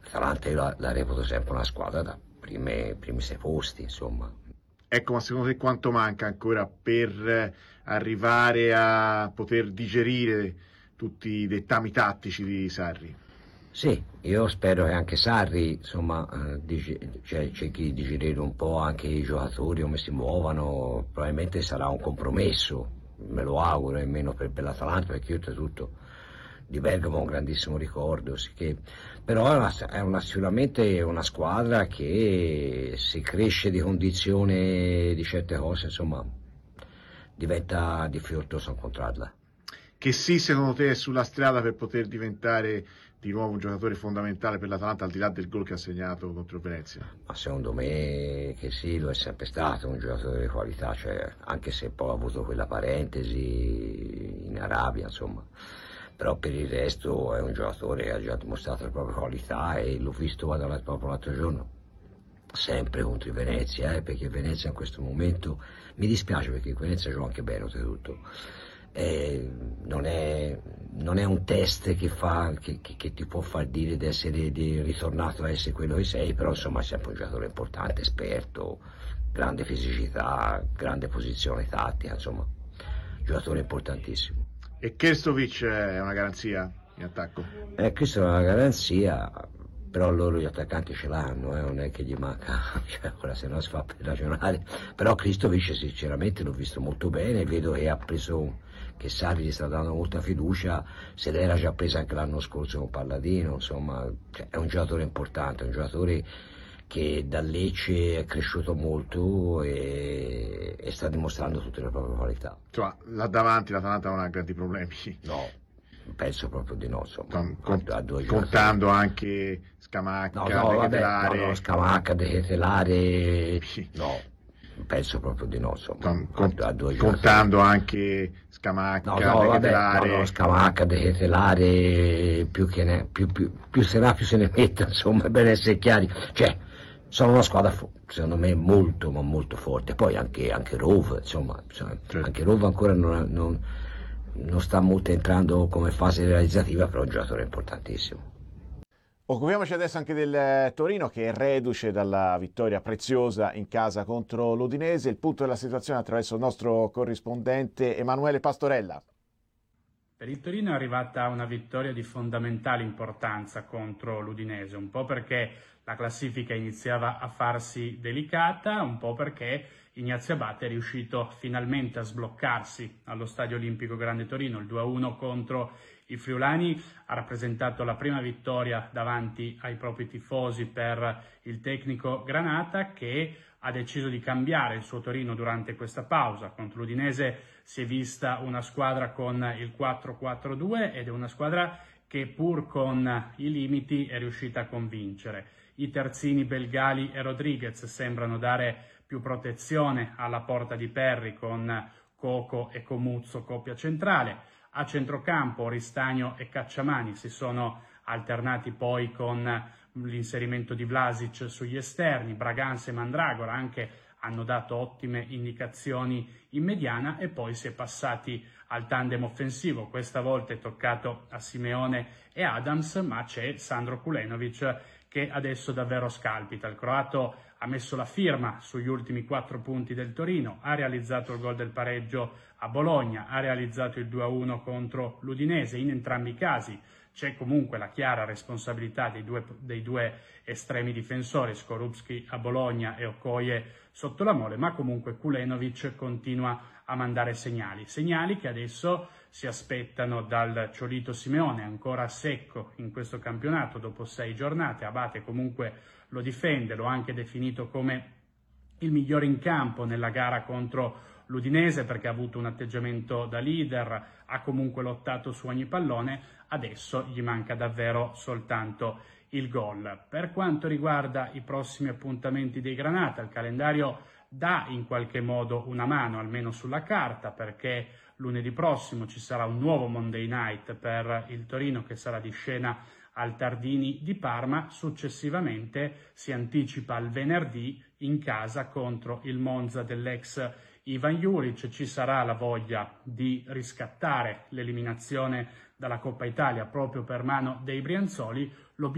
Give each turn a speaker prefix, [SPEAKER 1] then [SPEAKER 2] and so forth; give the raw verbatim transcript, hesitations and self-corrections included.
[SPEAKER 1] l'Atalanta io la, la reputo sempre una squadra da prime, primi sei posti, insomma.
[SPEAKER 2] Ecco, ma secondo te quanto manca ancora per arrivare a poter digerire tutti i dettami tattici di Sarri?
[SPEAKER 1] Sì, io spero che anche Sarri, insomma, eh, dig- cioè, cerchi di digerire un po' anche i giocatori, come si muovano, probabilmente sarà un compromesso, me lo auguro, nemmeno per, per l'Atalanta, perché io oltretutto di Bergamo ho un grandissimo ricordo, sì che, però è, una, è una, sicuramente una squadra che se cresce di condizione di certe cose, insomma, diventa difficoltoso incontrarla.
[SPEAKER 2] Che sì, secondo te è sulla strada per poter diventare di nuovo un giocatore fondamentale per l'Atalanta, al di là del gol che ha segnato contro il Venezia?
[SPEAKER 1] Ma secondo me che sì, lo è sempre stato un giocatore di qualità, cioè, anche se poi ha avuto quella parentesi in Arabia, insomma, però per il resto è un giocatore che ha già dimostrato le proprie qualità e l'ho visto vado proprio l'altro giorno, sempre contro il Venezia, eh, perché il Venezia in questo momento, mi dispiace perché il Venezia gioca anche bene oltretutto. Eh, non, è, non è un test che, fa, che, che, che ti può far dire di essere di, ritornato a essere quello che sei, però insomma è sempre un giocatore importante, esperto, grande fisicità, grande posizione tattica, insomma, giocatore importantissimo.
[SPEAKER 2] E Krstovic è una garanzia in attacco?
[SPEAKER 1] Eh, questa è una garanzia, però loro gli attaccanti ce l'hanno, eh, non è che gli manca, cioè, ora se no si fa per ragionare, però Krstovic sinceramente l'ho visto molto bene, vedo che ha preso, che Sarri gli sta dando molta fiducia, se l'era già presa anche l'anno scorso con Palladino, insomma, cioè, è un giocatore importante, è un giocatore che da Lecce è cresciuto molto e, e sta dimostrando tutte le proprie qualità.
[SPEAKER 2] Insomma, là davanti l'Atalanta non ha grandi problemi.
[SPEAKER 1] No, penso proprio di no, insomma,
[SPEAKER 2] Con, con,
[SPEAKER 1] a, a due
[SPEAKER 2] contando
[SPEAKER 1] giocatori.
[SPEAKER 2] anche Scamacca,
[SPEAKER 1] No, no, vabbè,
[SPEAKER 2] Ketelare.
[SPEAKER 1] no, no, Scamacca, De Ketelare, no, penso proprio di no, insomma,
[SPEAKER 2] Con, con,
[SPEAKER 1] a, a due
[SPEAKER 2] contando
[SPEAKER 1] giocatori.
[SPEAKER 2] anche Scamacca,
[SPEAKER 1] No, no,
[SPEAKER 2] De
[SPEAKER 1] vabbè,
[SPEAKER 2] Ketelare.
[SPEAKER 1] no, no, Scamacca, De Ketelare, più che ne, più, più, più se ne ha più se ne metta, insomma, è bene essere chiari, cioè, sono una squadra, secondo me, molto, ma molto forte, poi anche, anche Rove, insomma,
[SPEAKER 2] Certo.
[SPEAKER 1] Anche Rove ancora non, non, non sta molto entrando come fase realizzativa, però è un giocatore importantissimo.
[SPEAKER 3] Occupiamoci adesso anche del Torino che è reduce dalla vittoria preziosa in casa contro l'Udinese. Il punto della situazione attraverso il nostro corrispondente Emanuele Pastorella.
[SPEAKER 4] Per il Torino è arrivata una vittoria di fondamentale importanza contro l'Udinese, un po' perché la classifica iniziava a farsi delicata, un po' perché Ignazio Abate è riuscito finalmente a sbloccarsi allo Stadio Olimpico Grande Torino. Il due a uno contro i friulani ha rappresentato la prima vittoria davanti ai propri tifosi per il tecnico Granata, che ha deciso di cambiare il suo Torino durante questa pausa. Contro l'Udinese si è vista una squadra con il quattro quattro due ed è una squadra che pur con i limiti è riuscita a convincere. I terzini Belgali e Rodriguez sembrano dare più protezione alla porta di Perri con Coco e Comuzzo coppia centrale. A centrocampo Ristagno e Cacciamani si sono alternati poi con l'inserimento di Vlasic sugli esterni. Braganza e Mandragora anche hanno dato ottime indicazioni in mediana e poi si è passati al tandem offensivo. Questa volta è toccato a Simeone e Adams, ma c'è Sandro Kulenovic che adesso davvero scalpita. Il croato ha messo la firma sugli ultimi quattro punti del Torino, ha realizzato il gol del pareggio a Bologna, ha realizzato il due a uno contro l'Udinese. In entrambi i casi c'è comunque la chiara responsabilità dei due, dei due estremi difensori, Skorupski a Bologna e Okoye sotto la mole, ma comunque Kulenovic continua a mandare segnali, segnali che adesso si aspettano dal Ciolito Simeone, ancora secco in questo campionato dopo sei giornate. Abate comunque lo difende, lo ha anche definito come il migliore in campo nella gara contro l'Udinese perché ha avuto un atteggiamento da leader, ha comunque lottato su ogni pallone, adesso gli manca davvero soltanto il gol. Per quanto riguarda i prossimi appuntamenti dei Granata, il calendario dà in qualche modo una mano, almeno sulla carta, perché lunedì prossimo ci sarà un nuovo Monday Night per il Torino che sarà di scena al Tardini di Parma. Successivamente si anticipa al venerdì in casa contro il Monza dell'ex Ivan Juric. Ci sarà la voglia di riscattare l'eliminazione dalla Coppa Italia proprio per mano dei Brianzoli.